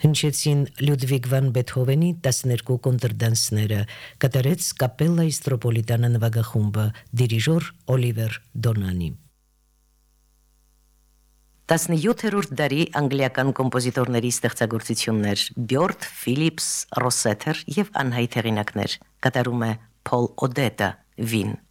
Հնչեցին Լյուդվիգ վան Բեթհովենի 12 կոնտրդանսները, կատարեց Կապելլա Իստրոպոլիտանա նվագախումբը, դիրիժոր Օլիվեր Դոնանի։ 17-րդ դարի անգլիական կոմպոզիտորների ստեղծագործություններ Բյորդ, Ֆիլիպս, Ռոսեթեր եւ անհայտ հեղինակներ, կատարում է Փոլ Օդետը, Վին։